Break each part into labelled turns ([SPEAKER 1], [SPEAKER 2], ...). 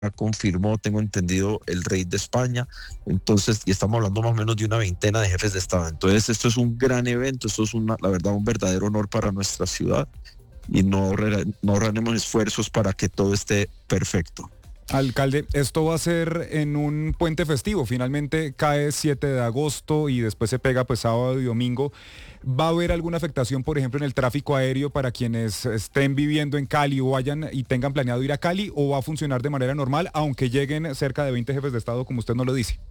[SPEAKER 1] confirmó, tengo entendido, el rey de España. Entonces, y estamos hablando más o menos de una veintena de jefes de Estado. Entonces, esto es un gran evento, esto es la verdad, un verdadero honor para nuestra ciudad, y no ahorraremos esfuerzos para que todo esté perfecto.
[SPEAKER 2] Alcalde, esto va a ser en un puente festivo, finalmente cae 7 de agosto y después se pega pues sábado y domingo. ¿Va a haber alguna afectación, por ejemplo, en el tráfico aéreo para quienes estén viviendo en Cali o vayan y tengan planeado ir a Cali, o va a funcionar de manera normal, aunque lleguen cerca de 20 jefes de Estado, como usted nos lo dice?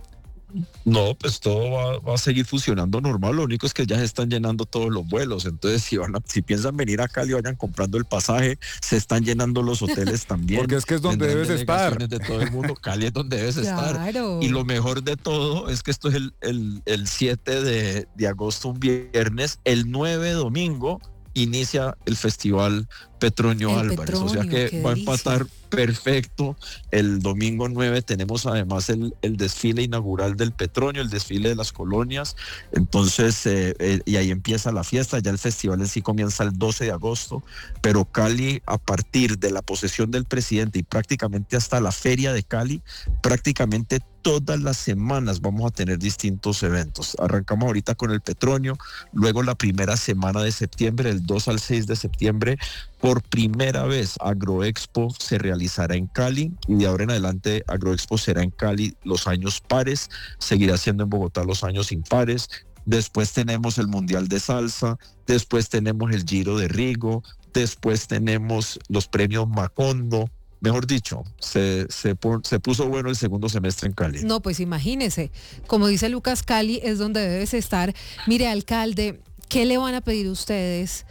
[SPEAKER 1] No, pues todo va a seguir funcionando normal. Lo único es que ya se están llenando todos los vuelos. Entonces, si piensan venir a Cali, vayan comprando el pasaje. Se están llenando los hoteles
[SPEAKER 2] Porque
[SPEAKER 1] también.
[SPEAKER 2] es que es donde
[SPEAKER 1] Vendrán
[SPEAKER 2] debes estar.
[SPEAKER 1] delegaciones de todo el mundo. Cali es donde debes estar. Y
[SPEAKER 3] Claro.
[SPEAKER 1] lo mejor de todo es que esto es el 7 de agosto, un viernes. El 9 domingo inicia el Festival Petronio
[SPEAKER 3] El
[SPEAKER 1] Álvarez. O sea
[SPEAKER 3] Petronio,
[SPEAKER 1] que
[SPEAKER 3] qué
[SPEAKER 1] va a
[SPEAKER 3] delicia.
[SPEAKER 1] empatar perfecto. El domingo 9 tenemos además el desfile inaugural del Petronio, el desfile de las colonias. Entonces, y ahí empieza la fiesta. Ya el festival en sí comienza el 12 de agosto, pero Cali, a partir de la posesión del presidente y prácticamente hasta la feria de Cali, prácticamente todas las semanas vamos a tener distintos eventos. Arrancamos ahorita con el Petronio, luego la primera semana de septiembre, del 2 al 6 de septiembre, por primera vez Agroexpo se realizará en Cali, y de ahora en adelante Agroexpo será en Cali los años pares, seguirá siendo en Bogotá los años impares. Después tenemos el Mundial de Salsa, después tenemos el Giro de Rigo, después tenemos los premios Macondo. Mejor dicho, se puso bueno el segundo semestre en Cali.
[SPEAKER 3] No, pues imagínese, como dice Lucas, Cali es donde debes estar. Mire, alcalde, ¿qué le van a pedir ustedes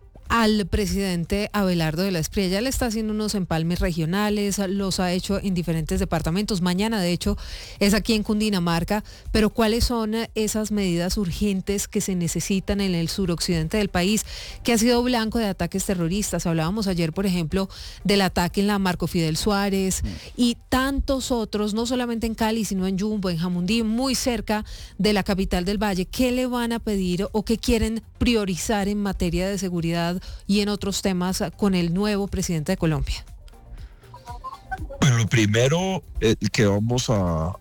[SPEAKER 3] al presidente Abelardo de la Espriella? Le está haciendo unos empalmes regionales, los ha hecho en diferentes departamentos. Mañana, de hecho, es aquí en Cundinamarca. Pero ¿cuáles son esas medidas urgentes que se necesitan en el suroccidente del país, que ha sido blanco de ataques terroristas? Hablábamos ayer, por ejemplo, del ataque en la Marco Fidel Suárez y tantos otros, no solamente en Cali, sino en Yumbo, en Jamundí, muy cerca de la capital del Valle. ¿Qué le van a pedir o qué quieren priorizar en materia de seguridad y en otros temas con el nuevo presidente de Colombia?
[SPEAKER 1] Bueno, lo primero que vamos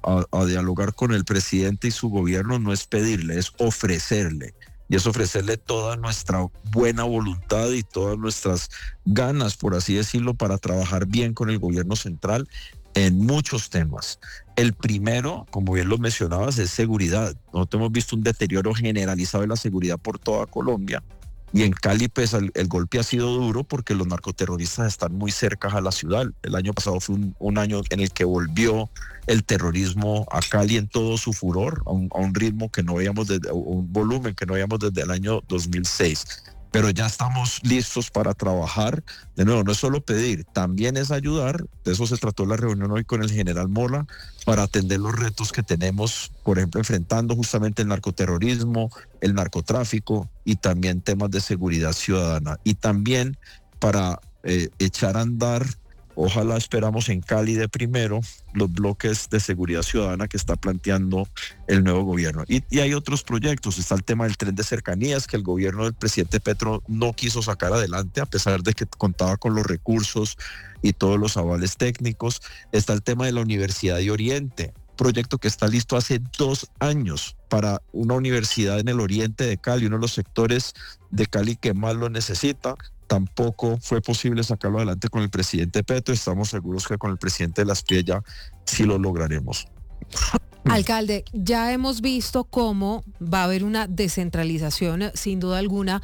[SPEAKER 1] a dialogar con el presidente y su gobierno no es pedirle, es ofrecerle. Y es ofrecerle toda nuestra buena voluntad y todas nuestras ganas, por así decirlo, para trabajar bien con el gobierno central en muchos temas. El primero, como bien lo mencionabas, es seguridad. Nosotros hemos visto un deterioro generalizado de la seguridad por toda Colombia. Y en Cali, pues el golpe ha sido duro porque los narcoterroristas están muy cerca a la ciudad. El año pasado fue un año en el que volvió el terrorismo a Cali en todo su furor, a un ritmo que no veíamos, un volumen que no veíamos desde el año 2006. Pero ya estamos listos para trabajar. De nuevo, no es solo pedir, también es ayudar. De eso se trató la reunión hoy con el general Mola, para atender los retos que tenemos, por ejemplo, enfrentando justamente el narcoterrorismo, el narcotráfico y también temas de seguridad ciudadana. Y también para echar a andar, ojalá esperamos en Cali de primero, los bloques de seguridad ciudadana que está planteando el nuevo gobierno. Y hay otros proyectos. Está el tema del tren de cercanías que el gobierno del presidente Petro no quiso sacar adelante, a pesar de que contaba con los recursos y todos los avales técnicos. Está el tema de la Universidad de Oriente, proyecto que está listo hace 2 años para una universidad en el oriente de Cali, uno de los sectores de Cali que más lo necesita. Tampoco fue posible sacarlo adelante con el presidente Petro. Estamos seguros que con el presidente de la Espriella sí lo lograremos.
[SPEAKER 3] Alcalde, ya hemos visto cómo va a haber una descentralización, sin duda alguna,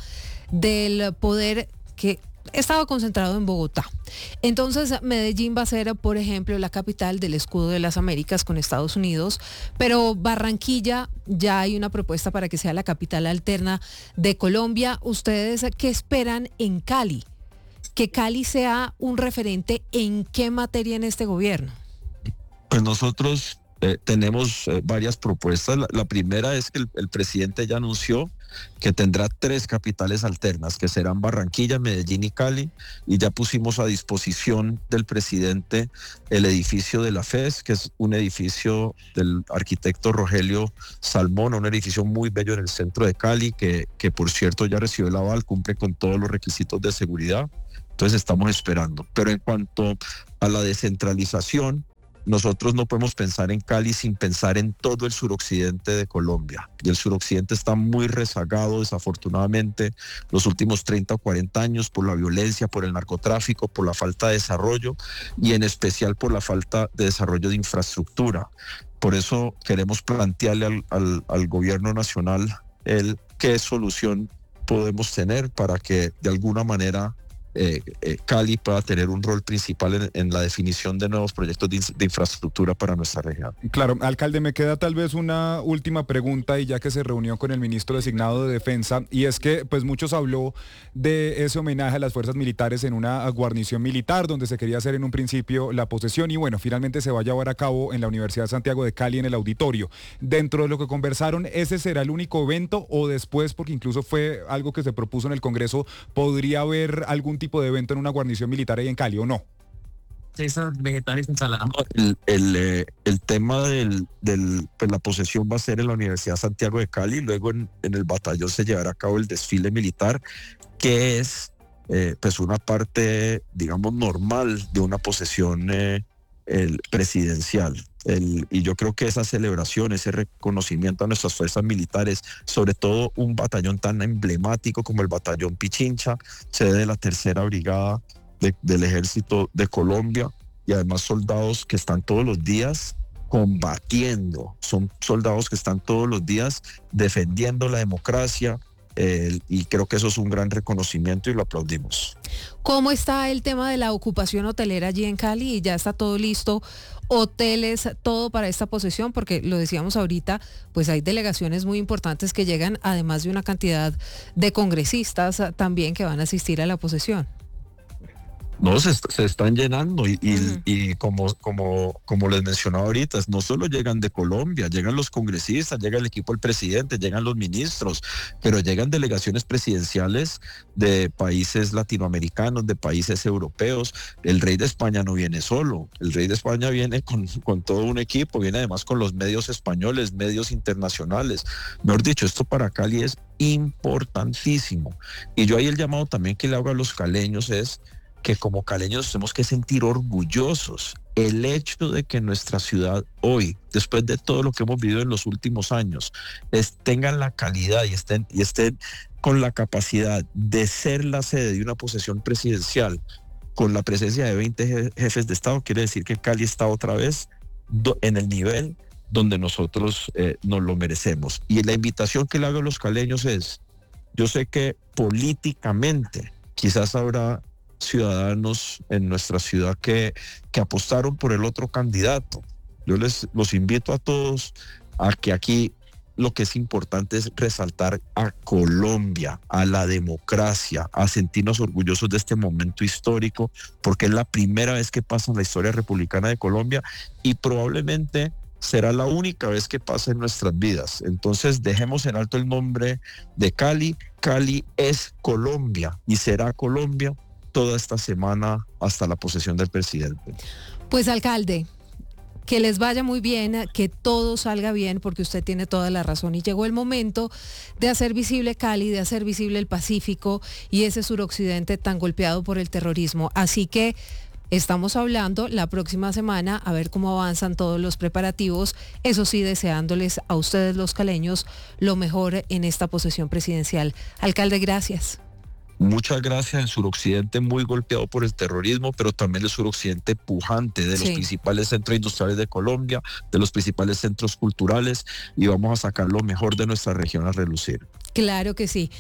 [SPEAKER 3] del poder que estaba concentrado en Bogotá. Entonces, Medellín va a ser, por ejemplo, la capital del escudo de las Américas con Estados Unidos, pero Barranquilla ya hay una propuesta para que sea la capital alterna de Colombia. ¿Ustedes qué esperan en Cali? ¿Que Cali sea un referente en qué materia en este gobierno?
[SPEAKER 1] Pues nosotros tenemos varias propuestas. La primera es que el presidente ya anunció que tendrá 3 capitales alternas, que serán Barranquilla, Medellín y Cali, y ya pusimos a disposición del presidente el edificio de la FES, que es un edificio del arquitecto Rogelio Salmón, un edificio muy bello en el centro de Cali, que por cierto ya recibió el aval, cumple con todos los requisitos de seguridad. Entonces estamos esperando. Pero en cuanto a la descentralización, nosotros no podemos pensar en Cali sin pensar en todo el suroccidente de Colombia. Y el suroccidente está muy rezagado, desafortunadamente, los últimos 30 o 40 años por la violencia, por el narcotráfico, por la falta de desarrollo y en especial por la falta de desarrollo de infraestructura. Por eso queremos plantearle al gobierno nacional qué solución podemos tener para que de alguna manera Cali pueda tener un rol principal en la definición de nuevos proyectos de infraestructura para nuestra región.
[SPEAKER 2] Claro, alcalde, me queda tal vez una última pregunta, y ya que se reunió con el ministro designado de Defensa, y es que pues muchos habló de ese homenaje a las fuerzas militares en una guarnición militar donde se quería hacer en un principio la posesión, y bueno, finalmente se va a llevar a cabo en la Universidad de Santiago de Cali, en el auditorio. Dentro de lo que conversaron, ¿ese será el único evento o después, porque incluso fue algo que se propuso en el Congreso, podría haber algún tipo de evento en una guarnición militar ahí en Cali o no?
[SPEAKER 4] Esas vegetales ensaladas.
[SPEAKER 1] El tema pues la posesión va a ser en la Universidad Santiago de Cali, luego en el batallón se llevará a cabo el desfile militar, que es pues una parte, digamos, normal de una posesión presidencial. Y yo creo que esa celebración, ese reconocimiento a nuestras fuerzas militares, sobre todo un batallón tan emblemático como el batallón Pichincha, sede de la tercera brigada del ejército de Colombia, y además soldados que están todos los días combatiendo, son soldados que están todos los días defendiendo la democracia, y creo que eso es un gran reconocimiento y lo aplaudimos.
[SPEAKER 3] ¿Cómo está el tema de la ocupación hotelera allí en Cali? ¿Ya está todo listo? ¿Hoteles, todo para esta posesión? Porque lo decíamos ahorita, pues hay delegaciones muy importantes que llegan, además de una cantidad de congresistas también que van a asistir a la posesión.
[SPEAKER 1] No, se están llenando y como les mencionaba ahorita, no solo llegan de Colombia, llegan los congresistas, llega el equipo del presidente, llegan los ministros, pero llegan delegaciones presidenciales de países latinoamericanos, de países europeos. El rey de España no viene solo, el rey de España viene con todo un equipo, viene además con los medios españoles, medios internacionales. Mejor dicho, esto para Cali es importantísimo. Y yo ahí el llamado también que le hago a los caleños es que como caleños tenemos que sentir orgullosos. El hecho de que nuestra ciudad hoy, después de todo lo que hemos vivido en los últimos años, tengan la calidad y estén con la capacidad de ser la sede de una posesión presidencial, con la presencia de 20 jefes de Estado, quiere decir que Cali está otra vez en el nivel donde nosotros nos lo merecemos. Y la invitación que le hago a los caleños es, yo sé que políticamente quizás habrá ciudadanos en nuestra ciudad que apostaron por el otro candidato. Yo los invito a todos a que aquí lo que es importante es resaltar a Colombia, a la democracia, a sentirnos orgullosos de este momento histórico, porque es la primera vez que pasa en la historia republicana de Colombia y probablemente será la única vez que pasa en nuestras vidas. Entonces dejemos en alto el nombre de Cali. Cali es Colombia y será Colombia toda esta semana hasta la posesión del presidente.
[SPEAKER 3] Pues alcalde, que les vaya muy bien, que todo salga bien, porque usted tiene toda la razón y llegó el momento de hacer visible Cali, de hacer visible el Pacífico y ese suroccidente tan golpeado por el terrorismo. Así que estamos hablando la próxima semana a ver cómo avanzan todos los preparativos, eso sí, deseándoles a ustedes los caleños lo mejor en esta posesión presidencial. Alcalde, gracias.
[SPEAKER 1] Muchas gracias. El suroccidente muy golpeado por el terrorismo, pero también el suroccidente pujante de los principales centros industriales de Colombia, de los principales centros culturales, y vamos a sacar lo mejor de nuestra región a relucir.
[SPEAKER 3] Claro que sí.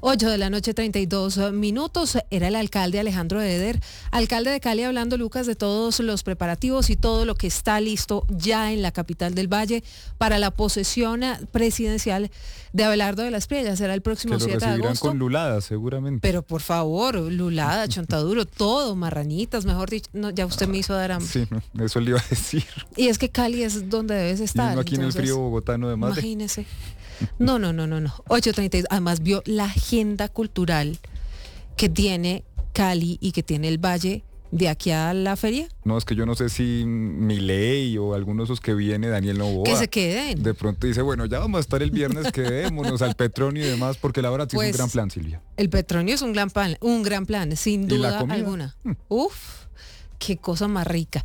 [SPEAKER 3] 8:32 p.m. Era el alcalde Alejandro Eder, alcalde de Cali, hablando, Lucas, de todos los preparativos y todo lo que está listo ya en la capital del Valle para la posesión presidencial de Abelardo de la Espriella. Será el próximo 7 de agosto.
[SPEAKER 2] Que lo recibirán con lulada, seguramente.
[SPEAKER 3] Pero por favor, lulada, chontaduro, todo, marrañitas, mejor dicho. No, ya usted me hizo dar hambre.
[SPEAKER 2] Sí, eso le iba a decir.
[SPEAKER 3] Y es que Cali es donde debes estar.
[SPEAKER 2] Y uno aquí entonces, en el frío bogotano de Madre.
[SPEAKER 3] Imagínese. No. 8:32. Además vio la agenda cultural que tiene Cali y que tiene el Valle de aquí a la feria?
[SPEAKER 2] No, es que yo no sé si Milei o alguno de esos que viene, Daniel Noboa.
[SPEAKER 3] Que se queden.
[SPEAKER 2] De pronto dice, bueno, ya vamos a estar el viernes, quedémonos al Petronio y demás, porque la verdad sí es un gran plan, Silvia.
[SPEAKER 3] El Petronio es un gran plan, sin duda alguna. Uf. Qué cosa más rica.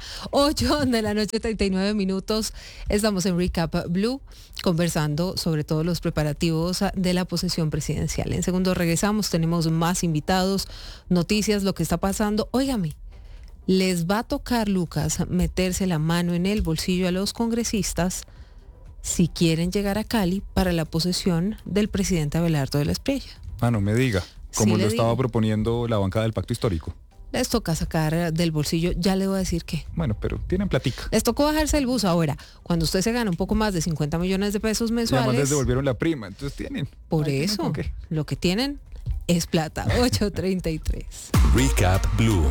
[SPEAKER 3] 8:39 a.m. Estamos en Recap Blue conversando sobre todos los preparativos de la posesión presidencial. En segundos regresamos, tenemos más invitados, noticias, lo que está pasando. Óigame, les va a tocar, Lucas, meterse la mano en el bolsillo a los congresistas si quieren llegar a Cali para la posesión del presidente Abelardo de la Espriella.
[SPEAKER 2] No me diga, como
[SPEAKER 3] Sí,
[SPEAKER 2] lo
[SPEAKER 3] le
[SPEAKER 2] estaba
[SPEAKER 3] digo.
[SPEAKER 2] proponiendo la bancada del Pacto Histórico.
[SPEAKER 3] Les toca sacar del bolsillo, ya le voy a decir qué.
[SPEAKER 2] Bueno, pero tienen platica.
[SPEAKER 3] Les tocó bajarse el bus ahora. Cuando usted se gana un poco más de 50 millones de pesos
[SPEAKER 2] Y además
[SPEAKER 3] mensuales,
[SPEAKER 2] les devolvieron la prima, entonces tienen.
[SPEAKER 3] por
[SPEAKER 2] Ahí tienen
[SPEAKER 3] eso,
[SPEAKER 2] con qué.
[SPEAKER 3] lo que tienen es plata. 8:33.
[SPEAKER 5] Recap Blue.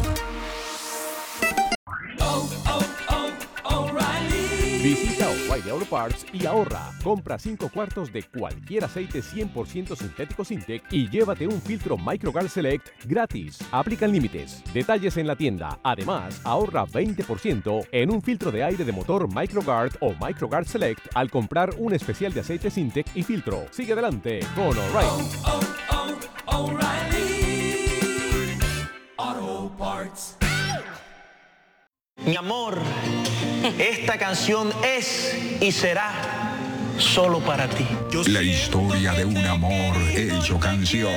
[SPEAKER 6] Visita O'Reilly Auto Parts y ahorra. Compra 5 cuartos de cualquier aceite 100% sintético Sintec y llévate un filtro Microguard Select gratis. Aplican límites. Detalles en la tienda. Además, ahorra 20% en un filtro de aire de motor Microguard o Microguard Select al comprar un especial de aceite Sintec y filtro. Sigue adelante con O'Reilly.
[SPEAKER 7] Auto Parts. Mi amor, esta canción es y será solo para ti.
[SPEAKER 8] La historia de un amor hecho canción.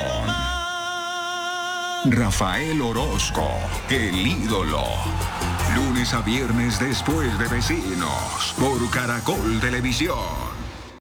[SPEAKER 8] Rafael Orozco, el ídolo. Lunes a viernes después de Vecinos, por Caracol Televisión.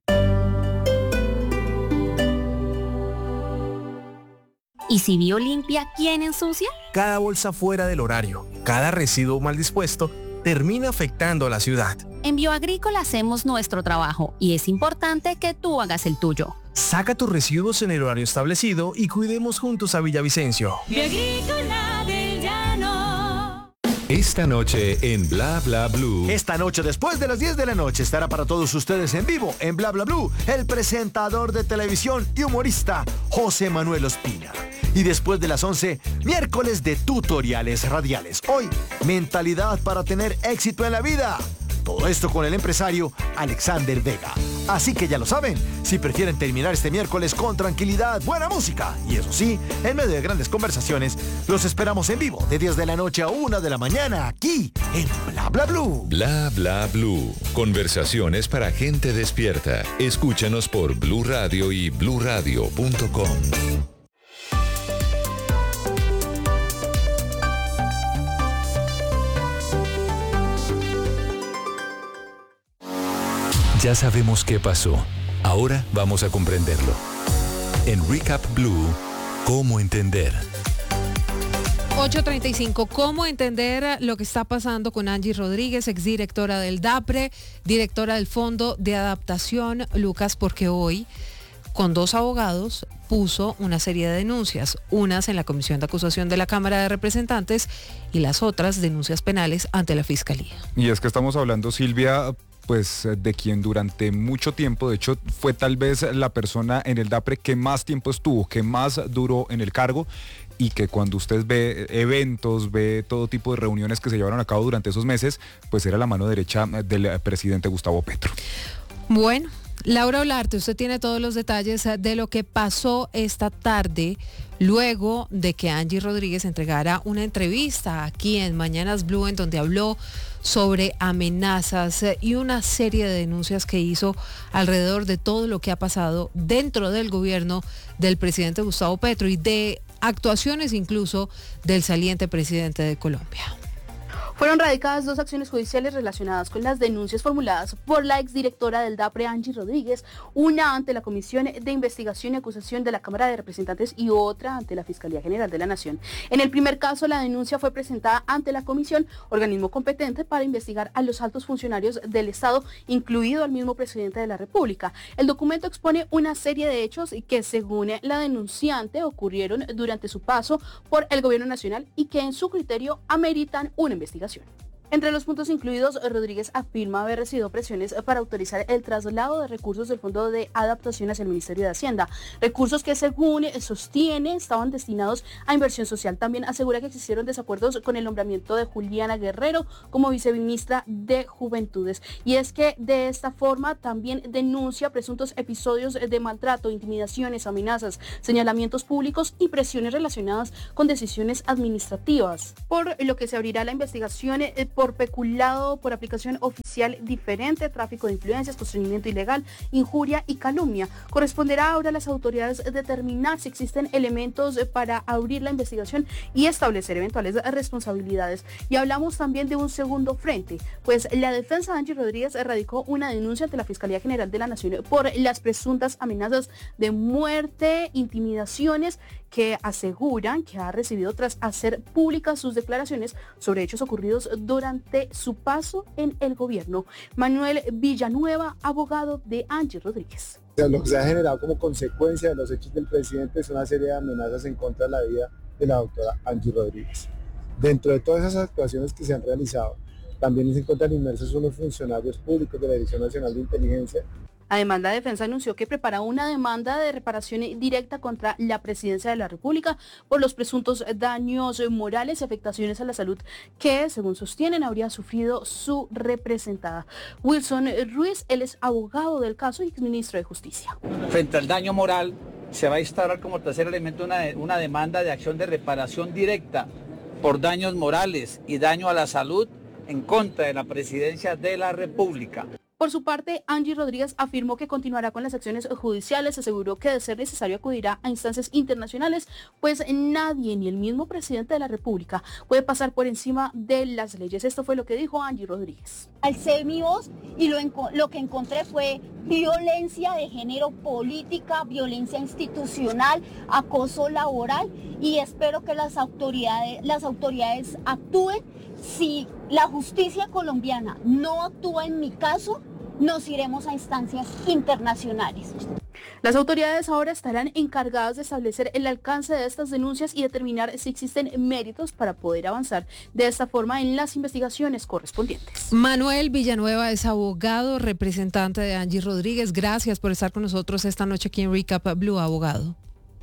[SPEAKER 9] ¿Y si Biolimpia quién ensucia?
[SPEAKER 10] Cada bolsa fuera del horario, cada residuo mal dispuesto, termina afectando a la ciudad.
[SPEAKER 9] En Bioagrícola hacemos nuestro trabajo y es importante que tú hagas el tuyo.
[SPEAKER 10] Saca tus residuos en el horario establecido y cuidemos juntos a Villavicencio.
[SPEAKER 9] Bioagrícola del Llano.
[SPEAKER 5] Esta noche en Bla Bla Blue.
[SPEAKER 11] Esta noche, después de las 10 de la noche, estará para todos ustedes en vivo en Bla Bla Blue el presentador de televisión y humorista José Manuel Ospina. Y después de las 11, miércoles de tutoriales radiales. Hoy, mentalidad para tener éxito en la vida. Todo esto con el empresario Alexander Vega. Así que ya lo saben, si prefieren terminar este miércoles con tranquilidad, buena música y eso sí, en medio de grandes conversaciones, los esperamos en vivo de 10 de la noche a 1 de la mañana aquí en Bla Bla Blue.
[SPEAKER 5] Bla Bla Blue. Conversaciones para gente despierta. Escúchanos por Blue Radio y bluradio.com. Ya sabemos qué pasó. Ahora vamos a comprenderlo. En Recap Blue, ¿cómo entender?
[SPEAKER 3] 8:35. ¿Cómo entender lo que está pasando con Angie Rodríguez, exdirectora del DAPRE, directora del Fondo de Adaptación? Lucas, porque hoy, con 2 abogados, puso una serie de denuncias, unas en la Comisión de Acusación de la Cámara de Representantes y las otras denuncias penales ante la Fiscalía.
[SPEAKER 2] Y es que estamos hablando, Silvia, pues de quien durante mucho tiempo, de hecho fue tal vez la persona en el DAPRE que más tiempo estuvo, que más duró en el cargo, y que cuando usted ve eventos, ve todo tipo de reuniones que se llevaron a cabo durante esos meses, pues era la mano derecha del presidente Gustavo Petro.
[SPEAKER 3] Bueno, Laura Olarte, usted tiene todos los detalles de lo que pasó esta tarde luego de que Angie Rodríguez entregara una entrevista aquí en Mañanas Blue, en donde habló sobre amenazas y una serie de denuncias que hizo alrededor de todo lo que ha pasado dentro del gobierno del presidente Gustavo Petro y de actuaciones incluso del saliente presidente de Colombia.
[SPEAKER 12] Fueron radicadas 2 acciones judiciales relacionadas con las denuncias formuladas por la exdirectora del DAPRE, Angie Rodríguez, una ante la Comisión de Investigación y Acusación de la Cámara de Representantes y otra ante la Fiscalía General de la Nación. En el primer caso, la denuncia fue presentada ante la Comisión, organismo competente para investigar a los altos funcionarios del Estado, incluido al mismo presidente de la República. El documento expone una serie de hechos que, según la denunciante, ocurrieron durante su paso por el Gobierno Nacional y que, en su criterio, ameritan una investigación. Entre los puntos incluidos, Rodríguez afirma haber recibido presiones para autorizar el traslado de recursos del Fondo de Adaptación hacia el Ministerio de Hacienda. Recursos que, según sostiene, estaban destinados a inversión social. También asegura que existieron desacuerdos con el nombramiento de Juliana Guerrero como viceministra de Juventudes. Y es que de esta forma también denuncia presuntos episodios de maltrato, intimidaciones, amenazas, señalamientos públicos y presiones relacionadas con decisiones administrativas. Por lo que se abrirá la investigación por peculado, por aplicación oficial diferente, tráfico de influencias, constreñimiento ilegal, injuria y calumnia. Corresponderá ahora a las autoridades determinar si existen elementos para abrir la investigación y establecer eventuales responsabilidades. Y hablamos también de un segundo frente, pues la defensa de Angie Rodríguez radicó una denuncia ante la Fiscalía General de la Nación por las presuntas amenazas de muerte, intimidaciones que aseguran que ha recibido tras hacer públicas sus declaraciones sobre hechos ocurridos durante su paso en el gobierno. Manuel Villanueva, abogado de Angie Rodríguez.
[SPEAKER 13] Lo que se ha generado como consecuencia de los hechos del presidente es una serie de amenazas en contra de la vida de la doctora Angie Rodríguez. Dentro de todas esas actuaciones que se han realizado, también se encuentran inmersos unos funcionarios públicos de la Dirección Nacional de Inteligencia.
[SPEAKER 12] Además, la defensa anunció que prepara una demanda de reparación directa contra la presidencia de la República por los presuntos daños morales y afectaciones a la salud que, según sostienen, habría sufrido su representada. Wilson Ruiz, él es abogado del caso y exministro de Justicia.
[SPEAKER 14] Frente al daño moral, se va a instaurar como tercer elemento una demanda de acción de reparación directa por daños morales y daño a la salud en contra de la presidencia de la República.
[SPEAKER 12] Por su parte, Angie Rodríguez afirmó que continuará con las acciones judiciales, aseguró que de ser necesario acudirá a instancias internacionales, pues nadie, ni el mismo presidente de la República, puede pasar por encima de las leyes. Esto fue lo que dijo Angie Rodríguez.
[SPEAKER 15] Alcé mi voz y lo que encontré fue violencia de género política, violencia institucional, acoso laboral y espero que las autoridades actúen. Si la justicia colombiana no actúa en mi caso, nos iremos a instancias internacionales.
[SPEAKER 12] Las autoridades ahora estarán encargadas de establecer el alcance de estas denuncias y determinar si existen méritos para poder avanzar de esta forma en las investigaciones correspondientes.
[SPEAKER 3] Manuel Villanueva es abogado, representante de Angie Rodríguez. Gracias por estar con nosotros esta noche aquí en Recap Blue, abogado.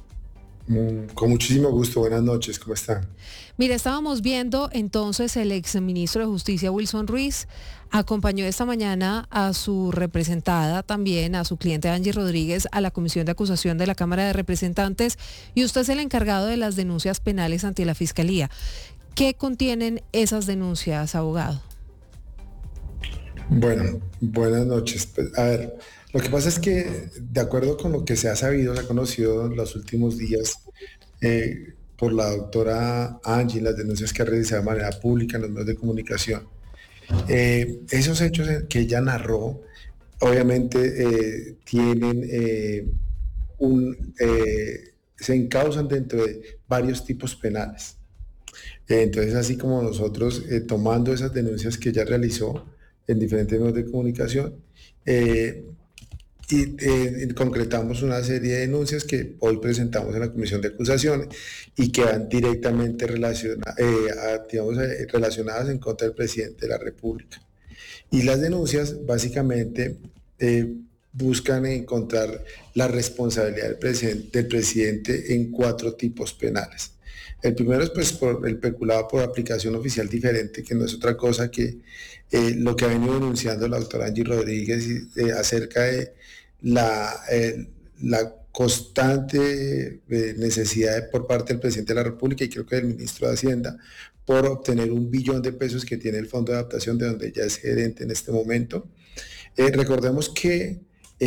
[SPEAKER 13] Con muchísimo gusto, buenas noches, ¿cómo están?
[SPEAKER 3] Mira, estábamos viendo entonces el exministro de Justicia Wilson Ruiz acompañó esta mañana a su representada también, a su cliente Angie Rodríguez, a la Comisión de Acusación de la Cámara de Representantes y usted es el encargado de las denuncias penales ante la Fiscalía. ¿Qué contienen esas denuncias, abogado?
[SPEAKER 13] Bueno, buenas noches. Pues, a ver, lo que pasa es que, de acuerdo con lo que se ha sabido, se ha conocido en los últimos días por la doctora Angie, las denuncias que ha realizado de manera pública en los medios de comunicación, esos hechos que ella narró, obviamente se encausan dentro de varios tipos penales. Entonces, así como nosotros, tomando esas denuncias que ella realizó en diferentes medios de comunicación, concretamos una serie de denuncias que hoy presentamos en la Comisión de Acusaciones y que van directamente relacionadas en contra del presidente de la República. Y las denuncias básicamente buscan encontrar la responsabilidad del presidente en 4 tipos penales. El primero es pues por el peculado por aplicación oficial diferente, que no es otra cosa que lo que ha venido denunciando la doctora Angie Rodríguez acerca de la constante necesidad por parte del presidente de la República y creo que del ministro de Hacienda por obtener $1 billón que tiene el Fondo de Adaptación, de donde ella es gerente en este momento. Recordemos que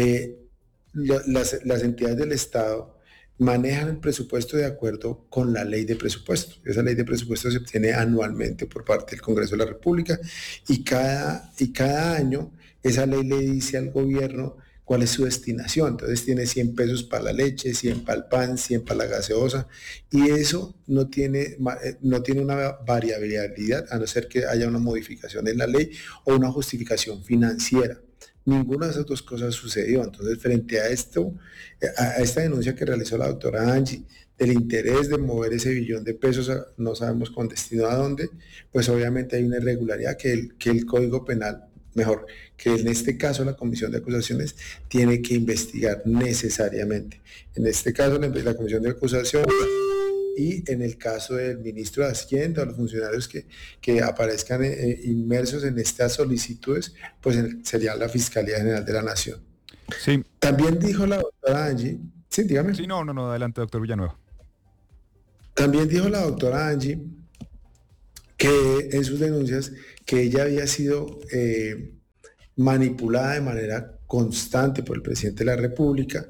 [SPEAKER 13] las entidades del Estado manejan el presupuesto de acuerdo con la ley de presupuesto. Esa ley de presupuesto se obtiene anualmente por parte del Congreso de la República y cada año esa ley le dice al gobierno cuál es su destinación. Entonces tiene $100 para la leche, 100 para el pan, 100 para la gaseosa y eso no tiene una variabilidad a no ser que haya una modificación en la ley o una justificación financiera. Ninguna de esas dos cosas sucedió. Entonces, frente a esto, a esta denuncia que realizó la doctora Angie, del interés de mover ese billón de pesos, no sabemos con destino a dónde, pues obviamente hay una irregularidad que el Código Penal, mejor, que en este caso la Comisión de Acusaciones tiene que investigar necesariamente. En este caso la Comisión de Acusaciones y en el caso del ministro de Hacienda, los funcionarios que aparezcan inmersos en estas solicitudes, pues sería la Fiscalía General de la Nación.
[SPEAKER 2] Sí.
[SPEAKER 13] También dijo la doctora Angie, sí, dígame.
[SPEAKER 2] Sí, no, adelante, doctor Villanueva.
[SPEAKER 13] También dijo la doctora Angie que en sus denuncias que ella había sido manipulada de manera constante por el presidente de la República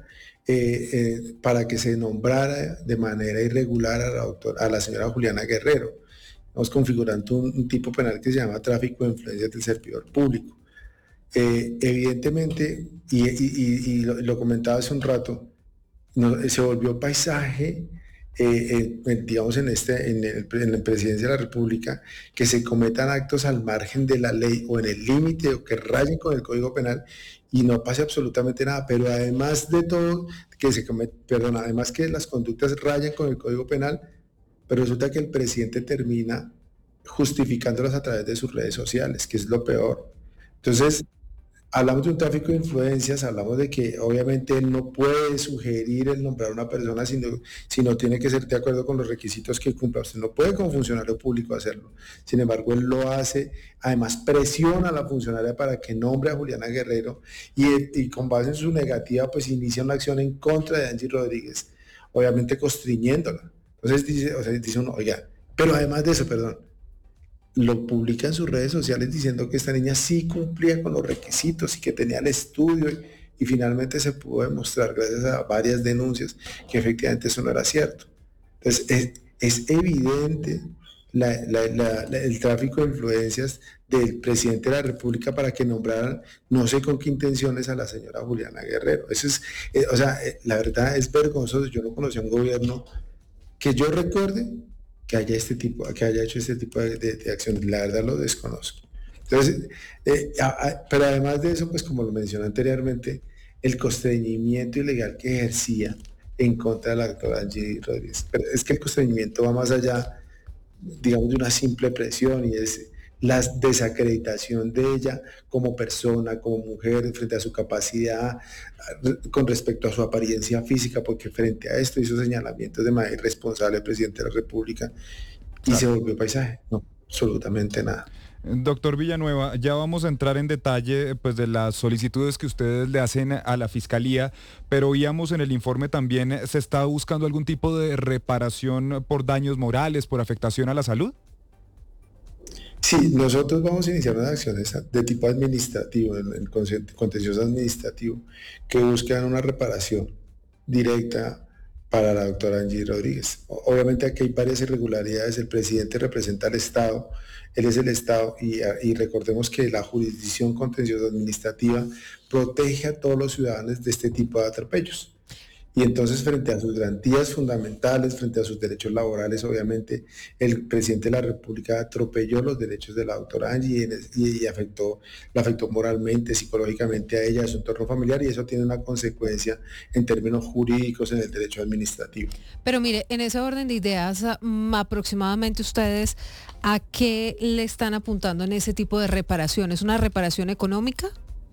[SPEAKER 13] para que se nombrara de manera irregular a la señora Juliana Guerrero. Estamos configurando un tipo penal que se llama tráfico de influencias del servidor público. Evidentemente, y lo comentaba hace un rato, se volvió paisaje, digamos, en la presidencia de la República, que se cometan actos al margen de la ley o en el límite o que rayen con el Código Penal y no pase absolutamente nada, pero además de todo, además que las conductas rayan con el Código Penal, pero resulta que el presidente termina justificándolas a través de sus redes sociales, que es lo peor. Entonces, hablamos de un tráfico de influencias, hablamos de que obviamente él no puede sugerir el nombrar a una persona sino tiene que ser de acuerdo con los requisitos que cumpla. Usted no puede como funcionario público hacerlo. Sin embargo, él lo hace, además presiona a la funcionaria para que nombre a Juliana Guerrero y con base en su negativa pues inicia una acción en contra de Angie Rodríguez, obviamente constriñéndola. Entonces dice uno, oiga, pero además de eso, lo publica en sus redes sociales diciendo que esta niña sí cumplía con los requisitos y que tenía el estudio y finalmente se pudo demostrar gracias a varias denuncias que efectivamente eso no era cierto. Entonces es evidente el tráfico de influencias del presidente de la República para que nombraran, no sé con qué intenciones, a la señora Juliana Guerrero. Eso es, la verdad es vergonzoso. Yo no conocía un gobierno que yo recuerde que haya hecho este tipo de acciones. La verdad lo desconozco. Entonces, pero además de eso, pues como lo mencioné anteriormente, el constreñimiento ilegal que ejercía en contra de la doctora Angie Rodríguez. Pero es que el constreñimiento va más allá, digamos, de una simple presión, y es la desacreditación de ella como persona, como mujer, frente a su capacidad, con respecto a su apariencia física, porque frente a esto hizo señalamientos de manera irresponsable el presidente de la República y se volvió paisaje. No, absolutamente nada.
[SPEAKER 2] Doctor Villanueva, ya vamos a entrar en detalle pues de las solicitudes que ustedes le hacen a la Fiscalía, pero oíamos en el informe también, ¿se está buscando algún tipo de reparación por daños morales, por afectación a la salud?
[SPEAKER 13] Sí, nosotros vamos a iniciar unas acciones de tipo administrativo, el contencioso administrativo, que buscan una reparación directa para la doctora Angie Rodríguez. Obviamente aquí hay varias irregularidades. El presidente representa al Estado, él es el Estado, y recordemos que la jurisdicción contenciosa administrativa protege a todos los ciudadanos de este tipo de atropellos. Y entonces, frente a sus garantías fundamentales, frente a sus derechos laborales, obviamente el presidente de la República atropelló los derechos de la doctora Angie y la afectó moralmente, psicológicamente a ella, a su entorno familiar, y eso tiene una consecuencia en términos jurídicos en el derecho administrativo.
[SPEAKER 3] Pero mire, en ese orden de ideas, aproximadamente ustedes, ¿a qué le están apuntando en ese tipo de reparación? ¿Es una reparación económica?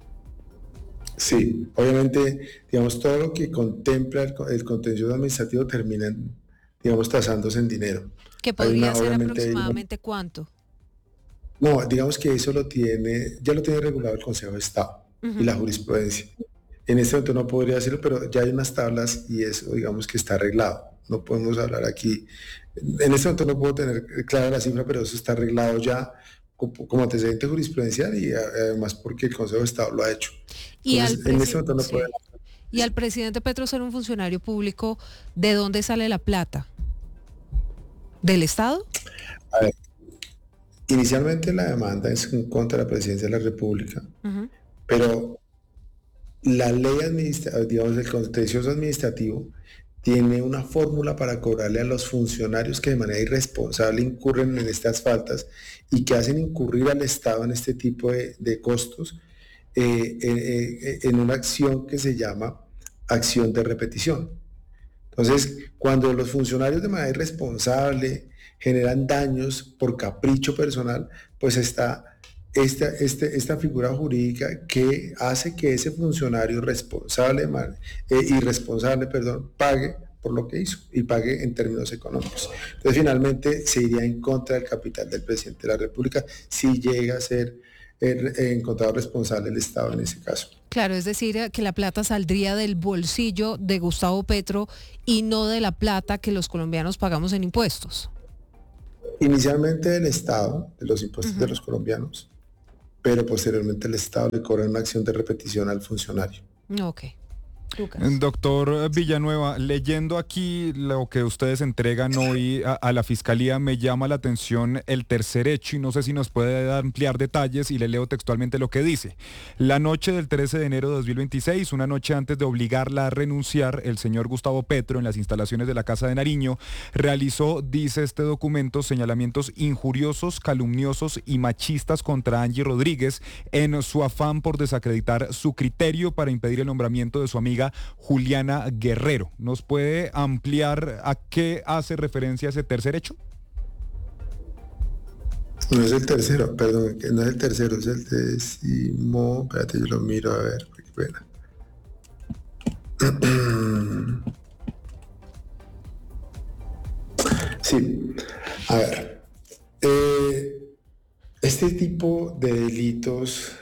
[SPEAKER 13] Sí, obviamente, digamos, todo lo que contempla el contencioso administrativo termina, digamos, tasándose en dinero.
[SPEAKER 3] ¿Que podría ser aproximadamente cuánto?
[SPEAKER 13] No, digamos que eso ya lo tiene regulado el Consejo de Estado y la jurisprudencia. En este momento no podría decirlo, pero ya hay unas tablas y eso, digamos, que está arreglado. No podemos hablar aquí. En este momento no puedo tener clara la cifra, pero eso está arreglado ya como antecedente jurisprudencial y además porque el Consejo de Estado lo ha hecho. Entonces,
[SPEAKER 3] y al presidente Petro ser un funcionario público, ¿de dónde sale la plata? ¿Del Estado?
[SPEAKER 13] A ver, inicialmente la demanda es en contra de la presidencia de la República, pero la ley administrativa, digamos, el contencioso administrativo tiene una fórmula para cobrarle a los funcionarios que de manera irresponsable incurren en estas faltas y que hacen incurrir al Estado en este tipo de costos. en una acción que se llama acción de repetición. Entonces, cuando los funcionarios de manera irresponsable generan daños por capricho personal, pues está esta figura jurídica que hace que ese funcionario irresponsable, pague por lo que hizo y pague en términos económicos. Entonces, finalmente se iría en contra del capital del presidente de la República si llega a ser encontrado responsable el Estado en ese caso.
[SPEAKER 3] Claro, es decir, que la plata saldría del bolsillo de Gustavo Petro y no de la plata que los colombianos pagamos en impuestos.
[SPEAKER 13] Inicialmente del Estado, de los impuestos de los colombianos, pero posteriormente el Estado le cobra una acción de repetición al funcionario.
[SPEAKER 3] Ok. Lucas.
[SPEAKER 2] Doctor Villanueva, leyendo aquí lo que ustedes entregan hoy a la Fiscalía, me llama la atención el tercer hecho y no sé si nos puede ampliar detalles y le leo textualmente lo que dice. La noche del 13 de enero de 2026, una noche antes de obligarla a renunciar, el señor Gustavo Petro, en las instalaciones de la Casa de Nariño, realizó, dice este documento, señalamientos injuriosos, calumniosos y machistas contra Angie Rodríguez en su afán por desacreditar su criterio para impedir el nombramiento de su amiga Juliana Guerrero. ¿Nos puede ampliar a qué hace referencia ese tercer hecho?
[SPEAKER 13] No es el tercero, perdón, no es el tercero, es el décimo. Espérate, yo lo miro a ver, qué pena. Sí, a ver. Este tipo de delitos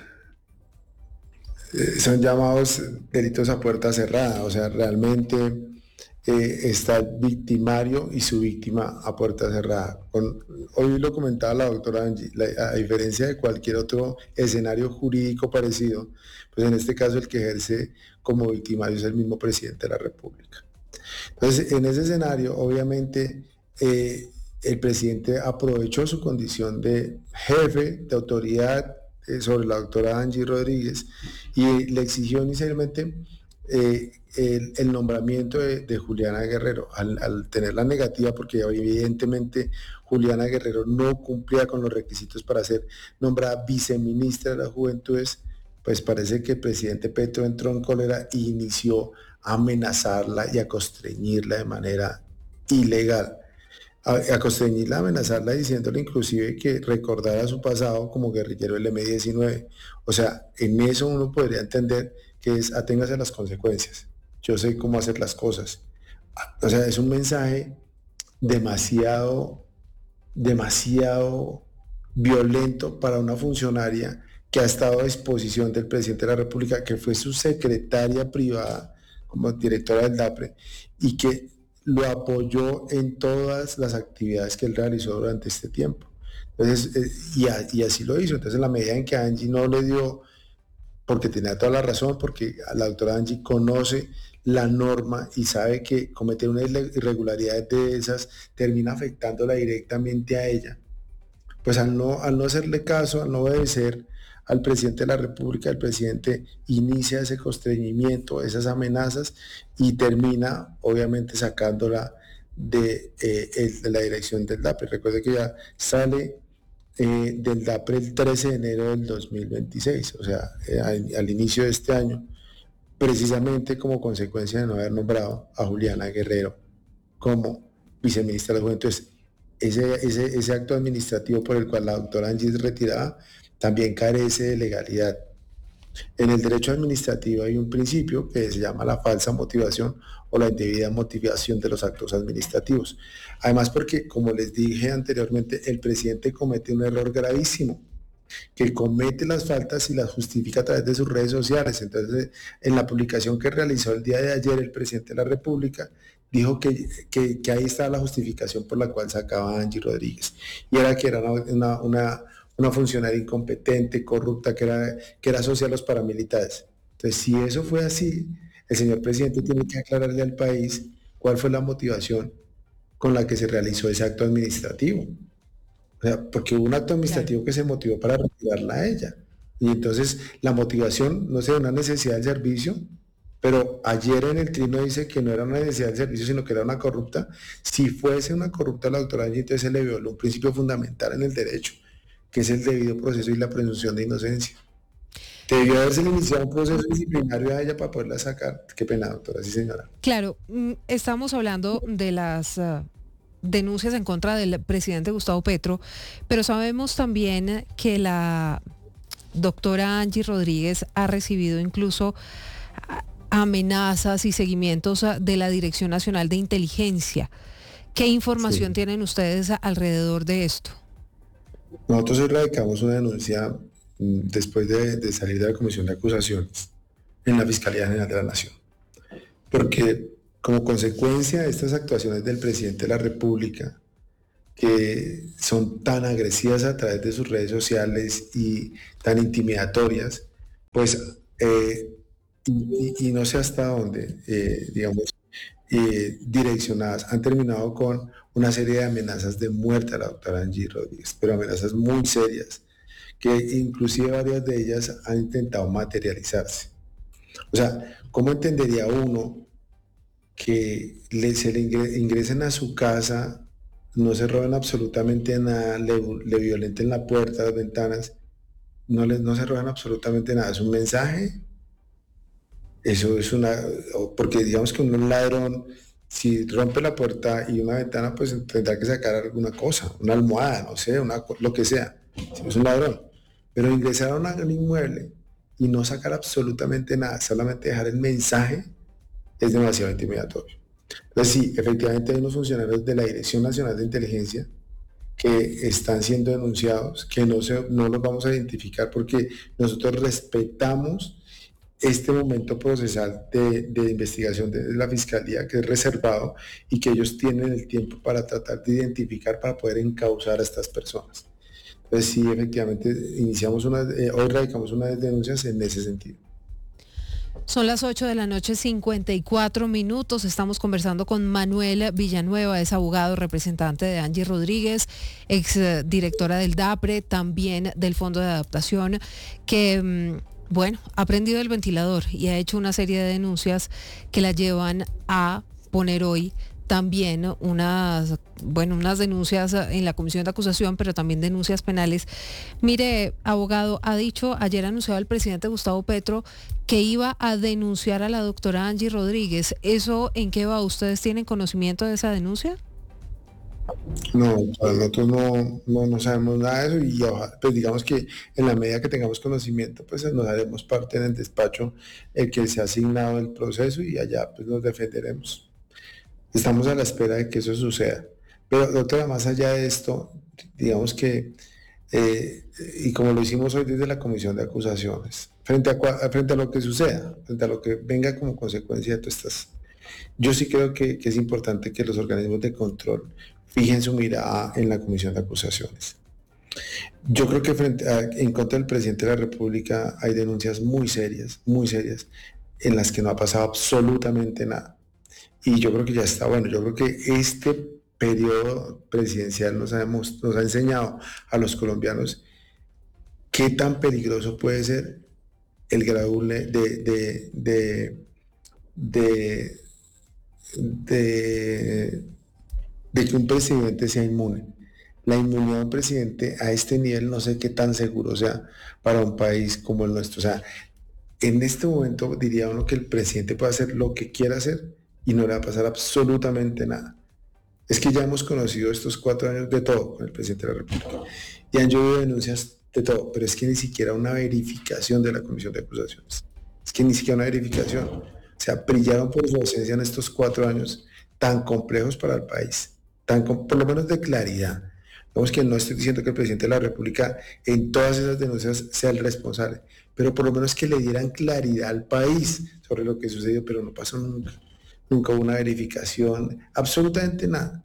[SPEAKER 13] son llamados delitos a puerta cerrada, o sea, realmente está el victimario y su víctima a puerta cerrada. Hoy lo comentaba la doctora Angie, a diferencia de cualquier otro escenario jurídico parecido, pues en este caso el que ejerce como victimario es el mismo presidente de la República. Entonces, en ese escenario, obviamente, el presidente aprovechó su condición de jefe, de autoridad, sobre la doctora Angie Rodríguez y le exigió inicialmente el nombramiento de Juliana Guerrero. Al tener la negativa, porque evidentemente Juliana Guerrero no cumplía con los requisitos para ser nombrada viceministra de las Juventudes, pues parece que el presidente Petro entró en cólera e inició a amenazarla y a constreñirla de manera ilegal. A constreñirla, a amenazarla, diciéndole inclusive que recordara su pasado como guerrillero del M-19. O sea, en eso uno podría entender que es aténgase a las consecuencias. Yo sé cómo hacer las cosas. O sea, es un mensaje demasiado violento para una funcionaria que ha estado a disposición del presidente de la República, que fue su secretaria privada como directora del DAPRE y que lo apoyó en todas las actividades que él realizó durante este tiempo. Entonces, y así lo hizo. Entonces, en la medida en que Angie no le dio, porque tenía toda la razón, porque la doctora Angie conoce la norma y sabe que cometer una irregularidad de esas termina afectándola directamente a ella, pues al no hacerle caso, al no obedecer al presidente de la República, el presidente inicia ese constreñimiento, esas amenazas y termina obviamente sacándola de la dirección del DAPRE. Recuerde que ya sale del DAPRE el 13 de enero del 2026, o sea, al inicio de este año, precisamente como consecuencia de no haber nombrado a Juliana Guerrero como viceministra de la Juventud. Ese acto administrativo por el cual la doctora Angie es retirada también carece de legalidad. En el derecho administrativo hay un principio que se llama la falsa motivación o la indebida motivación de los actos administrativos. Además, porque, como les dije anteriormente, el presidente comete un error gravísimo, que comete las faltas y las justifica a través de sus redes sociales. Entonces, en la publicación que realizó el día de ayer el presidente de la República, dijo que ahí está la justificación por la cual sacaba a Angie Rodríguez, y era que era una funcionaria incompetente, corrupta, que era socia de los paramilitares. Entonces, si eso fue así, el señor presidente tiene que aclararle al país cuál fue la motivación con la que se realizó ese acto administrativo. O sea, porque hubo un acto administrativo que se motivó para retirarla a ella. Y entonces la motivación, no sé, una necesidad del servicio, pero ayer en el trino dice que no era una necesidad del servicio, sino que era una corrupta. Si fuese una corrupta la doctora Angie, entonces se le violó un principio fundamental en el derecho, que es el debido proceso y la presunción de inocencia. Debió haberse iniciado un proceso disciplinario a ella para poderla sacar. Qué pena, doctora, sí señora.
[SPEAKER 3] Claro, estamos hablando de las denuncias en contra del presidente Gustavo Petro, pero sabemos también que la doctora Angie Rodríguez ha recibido incluso amenazas y seguimientos de la Dirección Nacional de Inteligencia. ¿Qué información tienen ustedes alrededor de esto?
[SPEAKER 13] Nosotros hoy radicamos una denuncia después de salir de la Comisión de Acusaciones en la Fiscalía General de la Nación. Porque como consecuencia de estas actuaciones del presidente de la República, que son tan agresivas a través de sus redes sociales y tan intimidatorias, pues, y no sé hasta dónde, direccionadas, han terminado con una serie de amenazas de muerte a la doctora Angie Rodríguez, pero amenazas muy serias, que inclusive varias de ellas han intentado materializarse. O sea, ¿cómo entendería uno que se le ingresen a su casa, no se roben absolutamente nada, le violenten la puerta, las ventanas, no se roban absolutamente nada? ¿Es un mensaje? Eso es porque digamos que un ladrón, si rompe la puerta y una ventana, pues tendrá que sacar alguna cosa, una almohada, no sé, lo que sea, si es un ladrón. Pero ingresar a un inmueble y no sacar absolutamente nada, solamente dejar el mensaje, es demasiado intimidatorio. Entonces sí, efectivamente hay unos funcionarios de la Dirección Nacional de Inteligencia que están siendo denunciados, que no los vamos a identificar porque nosotros respetamos este momento procesal de investigación de la Fiscalía, que es reservado y que ellos tienen el tiempo para tratar de identificar, para poder encauzar a estas personas. Entonces sí, efectivamente, hoy radicamos unas denuncias en ese sentido.
[SPEAKER 3] Son las 8:54 p.m. Estamos conversando con Manuel Villanueva, es abogado, representante de Angie Rodríguez, ex directora del DAPRE, también del Fondo de Adaptación, que ha prendido el ventilador y ha hecho una serie de denuncias que la llevan a poner hoy también unas denuncias en la Comisión de Acusación, pero también denuncias penales. Mire, abogado, ayer anunciado el presidente Gustavo Petro que iba a denunciar a la doctora Angie Rodríguez. ¿Eso en qué va? ¿Ustedes tienen conocimiento de esa denuncia?
[SPEAKER 13] No, nosotros no sabemos nada de eso y pues digamos que en la medida que tengamos conocimiento, pues nos haremos parte en el despacho el que se ha asignado el proceso y allá pues nos defenderemos. Estamos a la espera de que eso suceda. Pero doctora, más allá de esto, digamos que, y como lo hicimos hoy desde la Comisión de Acusaciones, frente a lo que suceda, frente a lo que venga como consecuencia de todas estas, yo sí creo que es importante que los organismos de control fijen su mirada en la Comisión de Acusaciones. Yo creo que en contra del presidente de la República hay denuncias muy serias, en las que no ha pasado absolutamente nada. Y yo creo que ya está bueno. Yo creo que este periodo presidencial nos ha enseñado a los colombianos qué tan peligroso puede ser el grado de que un presidente sea inmune. La inmunidad de un presidente a este nivel no sé qué tan seguro sea para un país como el nuestro. O sea, en este momento diría uno que el presidente puede hacer lo que quiera hacer y no le va a pasar absolutamente nada. Es que ya hemos conocido estos 4 años de todo con el presidente de la República y han llovido denuncias de todo, pero es que ni siquiera una verificación de la Comisión de Acusaciones. Es que ni siquiera una verificación. O sea, brillaron por su ausencia en estos 4 años tan complejos para el país, por lo menos de claridad. Vamos, que no estoy diciendo que el presidente de la República en todas esas denuncias sea el responsable, pero por lo menos que le dieran claridad al país sobre lo que sucedió, pero no pasó nunca. Nunca hubo una verificación, absolutamente nada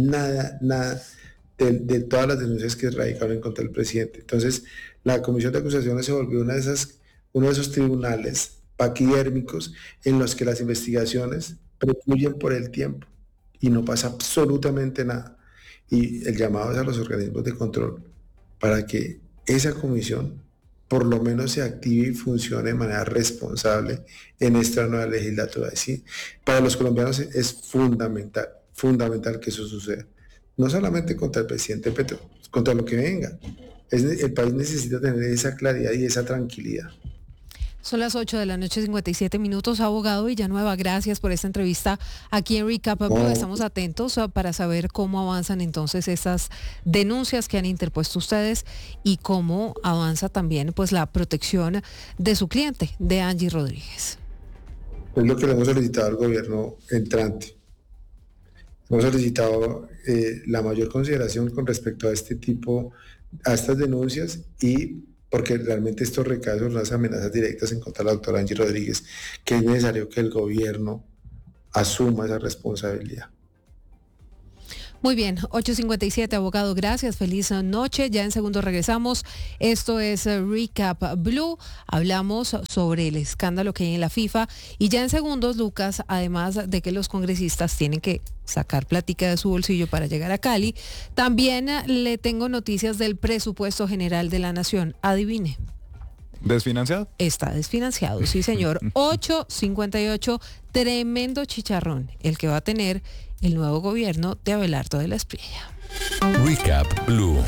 [SPEAKER 13] de todas las denuncias que radicaron en contra del presidente. Entonces, la Comisión de Acusaciones se volvió uno de esos tribunales paquidérmicos en los que las investigaciones precluyen por el tiempo y no pasa absolutamente nada. Y el llamado es a los organismos de control para que esa comisión por lo menos se active y funcione de manera responsable en esta nueva legislatura. ¿Sí? Para los colombianos es fundamental que eso suceda. No solamente contra el presidente Petro, contra lo que venga. El país necesita tener esa claridad y esa tranquilidad.
[SPEAKER 3] Son las 8:57 PM. Abogado Villanueva, gracias por esta entrevista aquí en Recap Blue. Estamos atentos para saber cómo avanzan entonces estas denuncias que han interpuesto ustedes y cómo avanza también pues la protección de su cliente, de Angie Rodríguez.
[SPEAKER 13] Es lo que le hemos solicitado al gobierno entrante. Hemos solicitado la mayor consideración con respecto a estas denuncias y porque realmente esto recae sobre unas amenazas directas en contra de la doctora Angie Rodríguez, que es necesario que el gobierno asuma esa responsabilidad.
[SPEAKER 3] Muy bien, 8:57, abogado, gracias, feliz noche. Ya en segundos regresamos. Esto es Recap Blue. Hablamos sobre el escándalo que hay en la FIFA y ya en segundos, Lucas, además de que los congresistas tienen que sacar plática de su bolsillo para llegar a Cali, también le tengo noticias del presupuesto general de la Nación. Adivine.
[SPEAKER 2] ¿Desfinanciado?
[SPEAKER 3] Está desfinanciado, sí señor. 8:58, tremendo chicharrón el que va a tener el nuevo gobierno de Abelardo de la Espriella.
[SPEAKER 5] Recap Blue.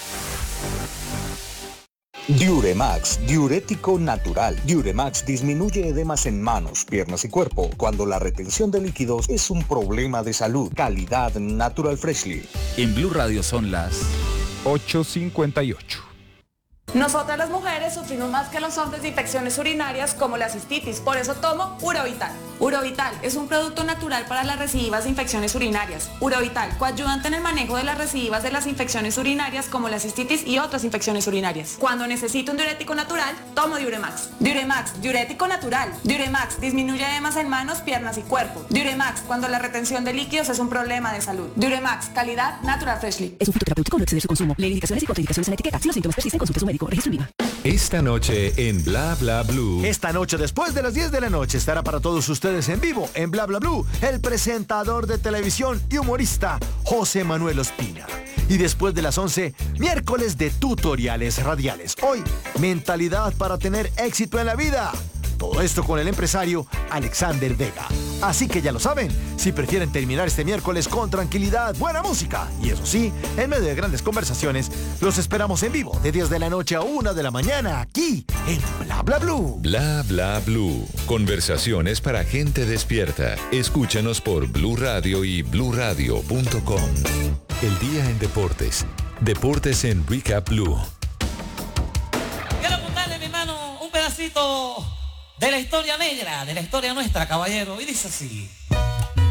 [SPEAKER 16] Diuremax, diurético natural. Diuremax disminuye edemas en manos, piernas y cuerpo cuando la retención de líquidos es un problema de salud. Calidad Natural Freshly.
[SPEAKER 17] En Blue Radio son las
[SPEAKER 2] 8:58.
[SPEAKER 18] Nosotras las mujeres sufrimos más que los hombres de infecciones urinarias como la cistitis, por eso tomo Urovital. Urovital es un producto natural para las recidivas de infecciones urinarias. Urovital, coayudante en el manejo de las recidivas de las infecciones urinarias como la cistitis y otras infecciones urinarias. Cuando necesito un diurético natural, tomo Diuremax. Diuremax, diurético natural. Diuremax, disminuye edemas en manos, piernas y cuerpo. Diuremax, cuando la retención de líquidos es un problema de salud. Diuremax, calidad Natural Freshly.
[SPEAKER 19] Es un fitoterapéutico, no excede su consumo. Lee indicaciones y contraindicaciones en la etiqueta. Si los síntomas persisten, consulte a su médico. Registro en IVA.
[SPEAKER 5] Esta noche en Bla Bla Blue.
[SPEAKER 11] Esta noche, después de las 10 de la noche, estará para todos ustedes en vivo en Bla Bla Blue el presentador de televisión y humorista José Manuel Ospina. Y después de las 11, miércoles de tutoriales radiales. Hoy, mentalidad para tener éxito en la vida. Todo esto con el empresario Alexander Vega. Así que ya lo saben, si prefieren terminar este miércoles con tranquilidad, buena música y eso sí, en medio de grandes conversaciones, los esperamos en vivo de 10 de la noche a 1 de la mañana aquí en Bla Bla Blue.
[SPEAKER 5] Bla Bla Blue. Conversaciones para gente despierta. Escúchanos por Blue Radio y bluradio.com. El día en deportes. Deportes en Recap Blue.
[SPEAKER 20] Quiero contarle, mi hermano, un pedacito de la historia negra, de la historia nuestra, caballero, y dice así.